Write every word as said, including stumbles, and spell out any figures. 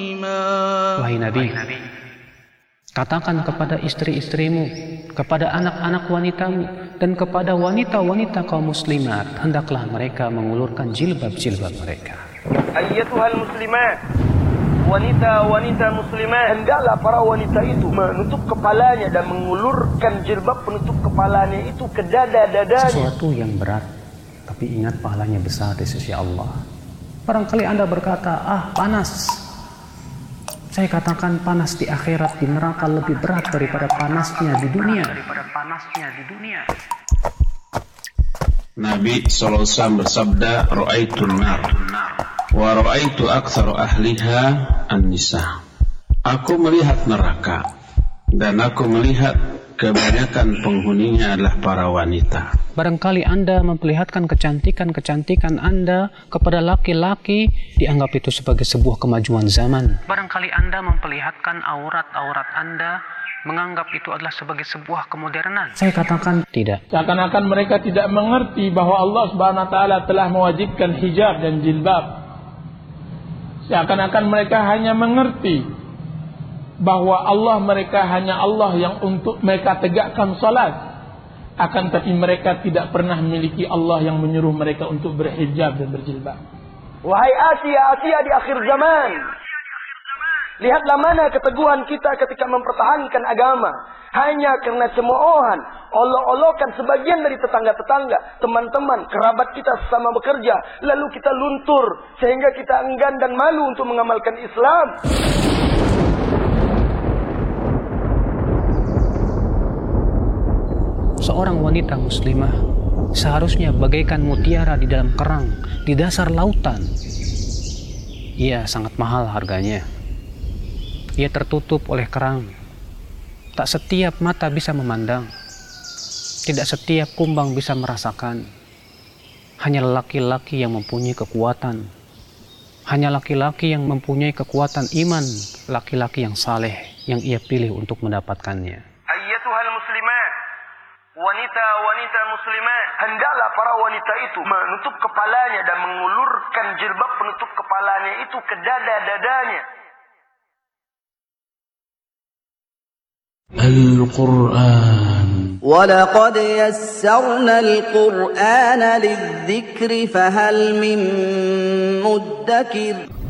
Wahai Nabi, katakan kepada istri-istrimu, kepada anak-anak wanitamu, dan kepada wanita-wanita kaum muslimat, hendaklah mereka mengulurkan jilbab-jilbab mereka. Ayyatuhal muslimat, wanita-wanita muslimat, hendaklah para wanita itu menutup kepalanya dan mengulurkan jilbab penutup kepalanya itu ke dada-dadanya. Sesuatu yang berat, tapi ingat pahalanya besar di sisi Allah. Barangkali Anda berkata, ah panas. Saya katakan panas di akhirat, di neraka lebih berat daripada panasnya di dunia. Daripada panasnya di dunia. Nabi shallallahu alaihi wasallam bersabda, "Ra'aitun nar wa ra'aitu aktsara ahliha an-nisa." Aku melihat neraka dan aku melihat kebanyakan penghuninya adalah para wanita. Barangkali Anda memperlihatkan kecantikan-kecantikan Anda kepada laki-laki, dianggap itu sebagai sebuah kemajuan zaman. Barangkali Anda memperlihatkan aurat-aurat Anda, menganggap itu adalah sebagai sebuah kemodernan. Saya katakan tidak. Seakan-akan mereka tidak mengerti bahwa Allah Subhanahu wa taala telah mewajibkan hijab dan jilbab. Seakan-akan mereka hanya mengerti bahwa Allah mereka hanya Allah yang untuk mereka tegakkan salat. Akan tapi mereka tidak pernah memiliki Allah yang menyuruh mereka untuk berhijab dan berjilbab. Wahai Asia, Asia di akhir zaman, lihatlah mana keteguhan kita ketika mempertahankan agama. Hanya karena cemoohan, olok-olokan sebagian dari tetangga-tetangga, teman-teman, kerabat kita sesama bekerja, lalu kita luntur sehingga kita enggan dan malu untuk mengamalkan Islam. Seorang wanita muslimah seharusnya bagaikan mutiara di dalam kerang, di dasar lautan. Ia sangat mahal harganya. Ia tertutup oleh kerang. Tak setiap mata bisa memandang. Tidak setiap kumbang bisa merasakan. Hanya laki-laki yang mempunyai kekuatan. Hanya laki-laki yang mempunyai kekuatan iman, laki-laki yang saleh yang ia pilih untuk mendapatkannya. Ayyatuhal muslimat, wanita-wanita muslimat, hendaklah para wanita itu menutup kepalanya dan mengulurkan jilbab penutup kepalanya itu ke dada-dadanya. Al-Quran. وَلَقَدْ يَسَّرْنَا الْقُرْآنَ لِلذِّكْرِ فَهَلْ مِن مُّدَّكِرٍ